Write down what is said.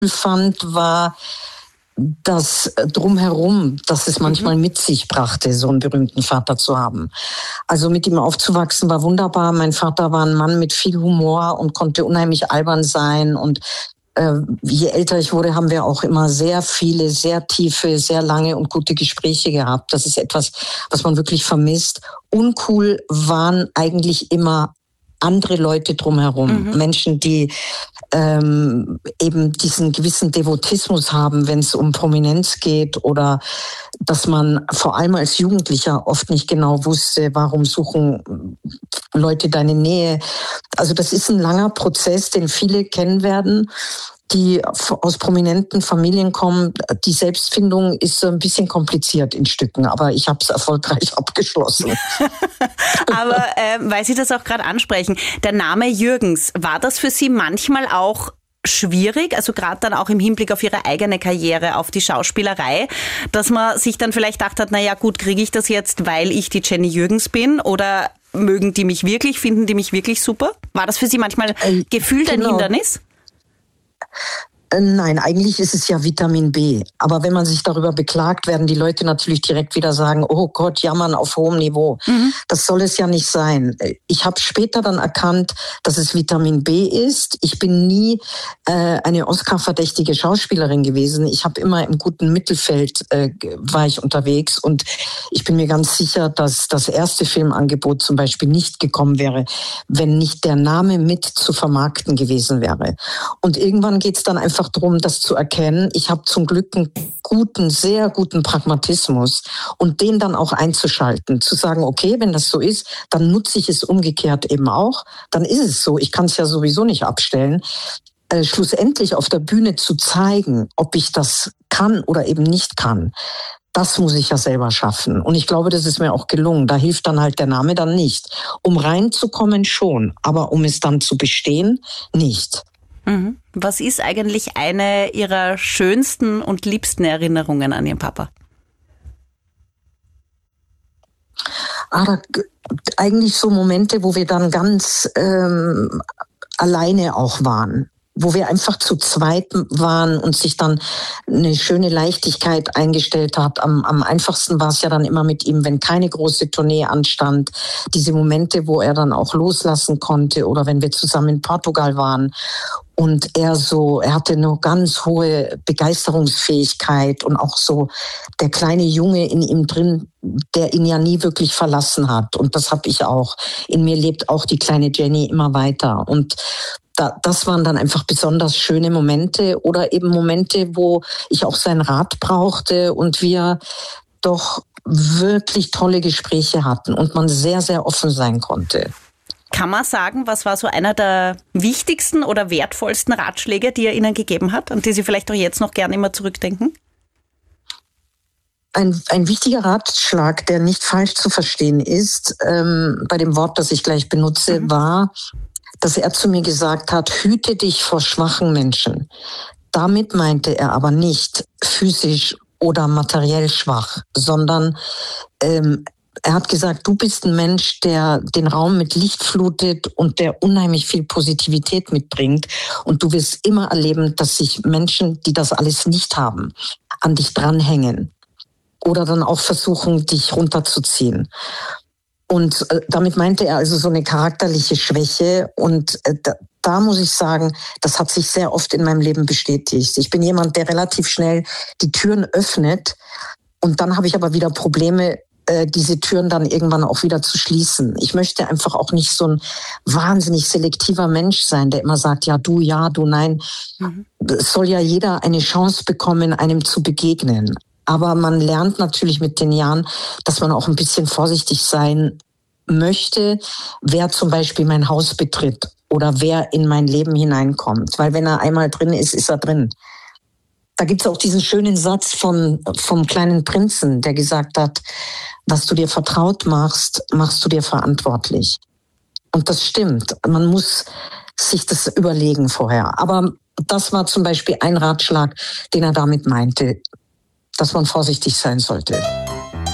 fand, war das Drumherum, dass es manchmal mit sich brachte, so einen berühmten Vater zu haben. Also mit ihm aufzuwachsen war wunderbar. Mein Vater war ein Mann mit viel Humor und konnte unheimlich albern sein. Und je älter ich wurde, haben wir auch immer sehr viele, sehr tiefe, sehr lange und gute Gespräche gehabt. Das ist etwas, was man wirklich vermisst. Uncool waren eigentlich immer andere Leute drumherum. Menschen, die eben diesen gewissen Devotismus haben, wenn es um Prominenz geht, oder dass man vor allem als Jugendlicher oft nicht genau wusste, warum suchen Leute deine Nähe. Also das ist ein langer Prozess, den viele kennen werden, die aus prominenten Familien kommen. Die Selbstfindung ist so ein bisschen kompliziert in Stücken, aber ich habe es erfolgreich abgeschlossen. Aber weil Sie das auch gerade ansprechen, der Name Jürgens, war das für Sie manchmal auch schwierig, also gerade dann auch im Hinblick auf Ihre eigene Karriere, auf die Schauspielerei, dass man sich dann vielleicht gedacht hat, naja gut, kriege ich das jetzt, weil ich die Jenny Jürgens bin, oder mögen die mich wirklich, finden die mich wirklich super? War das für Sie manchmal gefühlt ein Hindernis? Nein, eigentlich ist es ja Vitamin B. Aber wenn man sich darüber beklagt, werden die Leute natürlich direkt wieder sagen, oh Gott, jammern auf hohem Niveau. Das soll es ja nicht sein. Ich habe später dann erkannt, dass es Vitamin B ist. Ich bin nie eine Oscar-verdächtige Schauspielerin gewesen. Ich habe immer im guten Mittelfeld war ich unterwegs, und ich bin mir ganz sicher, dass das erste Filmangebot zum Beispiel nicht gekommen wäre, wenn nicht der Name mit zu vermarkten gewesen wäre. Und irgendwann geht es dann einfach darum, das zu erkennen. Ich habe zum Glück einen guten, sehr guten Pragmatismus, und den dann auch einzuschalten, zu sagen, okay, wenn das so ist, dann nutze ich es umgekehrt eben auch. Dann ist es so. Ich kann es ja sowieso nicht abstellen. Schlussendlich auf der Bühne zu zeigen, ob ich das kann oder eben nicht kann, das muss ich ja selber schaffen. Und ich glaube, das ist mir auch gelungen. Da hilft dann halt der Name dann nicht. Um reinzukommen schon, aber um es dann zu bestehen, nicht. Was ist eigentlich eine Ihrer schönsten und liebsten Erinnerungen an Ihren Papa? Eigentlich so Momente, wo wir dann ganz alleine auch waren. Wo wir einfach zu zweit waren und sich dann eine schöne Leichtigkeit eingestellt hat. Am einfachsten war es ja dann immer mit ihm, wenn keine große Tournee anstand. Diese Momente, wo er dann auch loslassen konnte, oder wenn wir zusammen in Portugal waren. Und er hatte eine ganz hohe Begeisterungsfähigkeit und auch so der kleine Junge in ihm drin, der ihn ja nie wirklich verlassen hat. Und das habe ich auch. In mir lebt auch die kleine Jenny immer weiter. Und das waren dann einfach besonders schöne Momente, oder eben Momente, wo ich auch seinen Rat brauchte und wir doch wirklich tolle Gespräche hatten und man sehr, sehr offen sein konnte. Kann man sagen, was war so einer der wichtigsten oder wertvollsten Ratschläge, die er Ihnen gegeben hat, an die Sie vielleicht auch jetzt noch gerne immer zurückdenken? Ein wichtiger Ratschlag, der nicht falsch zu verstehen ist, bei dem Wort, das ich gleich benutze, war, dass er zu mir gesagt hat, hüte dich vor schwachen Menschen. Damit meinte er aber nicht physisch oder materiell schwach, sondern er hat gesagt, du bist ein Mensch, der den Raum mit Licht flutet und der unheimlich viel Positivität mitbringt. Und du wirst immer erleben, dass sich Menschen, die das alles nicht haben, an dich dranhängen oder dann auch versuchen, dich runterzuziehen. Und damit meinte er also so eine charakterliche Schwäche. Und da muss ich sagen, das hat sich sehr oft in meinem Leben bestätigt. Ich bin jemand, der relativ schnell die Türen öffnet. Und dann habe ich aber wieder Probleme, diese Türen dann irgendwann auch wieder zu schließen. Ich möchte einfach auch nicht so ein wahnsinnig selektiver Mensch sein, der immer sagt, ja, du nein. Es soll ja jeder eine Chance bekommen, einem zu begegnen. Aber man lernt natürlich mit den Jahren, dass man auch ein bisschen vorsichtig sein möchte, wer zum Beispiel mein Haus betritt oder wer in mein Leben hineinkommt. Weil wenn er einmal drin ist, ist er drin. Da gibt es auch diesen schönen Satz vom kleinen Prinzen, der gesagt hat, was du dir vertraut machst, machst du dir verantwortlich. Und das stimmt. Man muss sich das überlegen vorher. Aber das war zum Beispiel ein Ratschlag, den er damit meinte, dass man vorsichtig sein sollte.